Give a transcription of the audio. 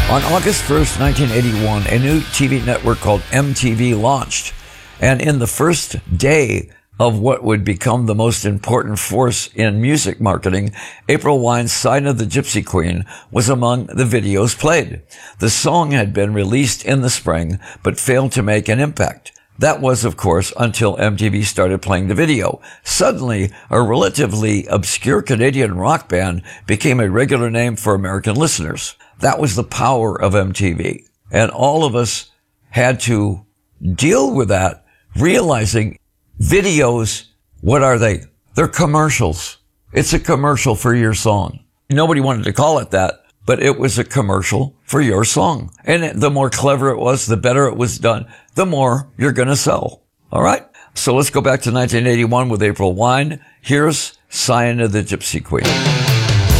On August 1st, 1981, a new TV network called MTV launched. And in the first day of what would become the most important force in music marketing, April Wine's Sign of the Gypsy Queen was among the videos played. The song had been released in the spring, but failed to make an impact. That was, of course, until MTV started playing the video. Suddenly, a relatively obscure Canadian rock band became a regular name for American listeners. That was the power of MTV. And all of us had to deal with that, realizing videos, what are they? They're commercials. It's a commercial for your song. Nobody wanted to call it that, but it was a commercial for your song. And the more clever it was, the better it was done, the more you're going to sell. All right? So let's go back to 1981 with April Wine. Here's Sign of the Gypsy Queen.